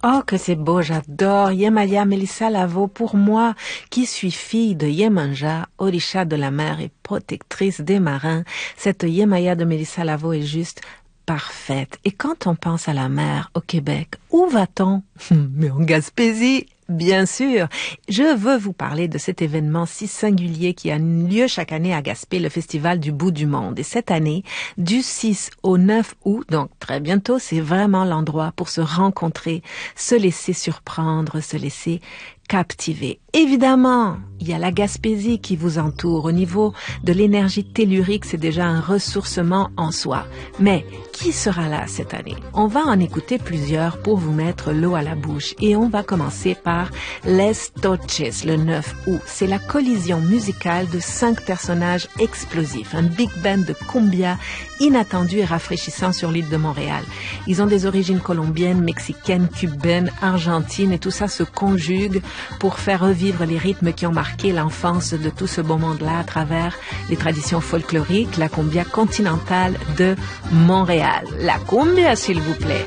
Oh, que c'est beau, j'adore. Yemaya Melissa Lavo, pour moi, qui suis fille de Yemanja, Orisha de la mer et protectrice des marins. Cette Yemaya de Melissa Lavo est juste parfaite. Et quand on pense à la mer au Québec, où va-t-on? Mais en Gaspésie, bien sûr. Je veux vous parler de cet événement si singulier qui a lieu chaque année à Gaspé, le Festival du bout du monde. Et cette année, du 6 au 9 août, donc très bientôt, c'est vraiment l'endroit pour se rencontrer, se laisser surprendre, se laisser captiver. Évidemment, il y a la Gaspésie qui vous entoure. Au niveau de l'énergie tellurique, c'est déjà un ressourcement en soi. Mais qui sera là cette année? On va en écouter plusieurs pour vous mettre l'eau à la bouche. Et on va commencer par Les Toches, le 9 août. C'est la collision musicale de 5 personnages explosifs. Un big band de cumbia inattendu et rafraîchissant sur l'île de Montréal. Ils ont des origines colombiennes, mexicaines, cubaines, argentines et tout ça se conjugue pour faire revivre les rythmes qui ont marqué l'enfance de tout ce beau monde-là à travers les traditions folkloriques, la cumbia continentale de Montréal. La cumbia, s'il vous plaît.